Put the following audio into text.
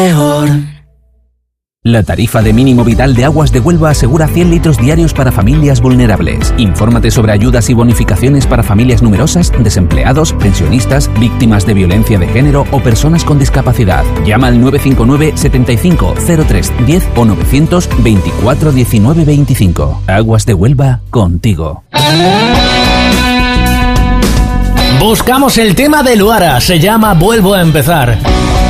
mejor. La tarifa de mínimo vital de Aguas de Huelva asegura 100 litros diarios para familias vulnerables. Infórmate sobre ayudas y bonificaciones para familias numerosas, desempleados, pensionistas, víctimas de violencia de género o personas con discapacidad. Llama al 959 75 03 10 o 924 19 25. Aguas de Huelva, contigo. Buscamos el tema de Luara, se llama Vuelvo a empezar.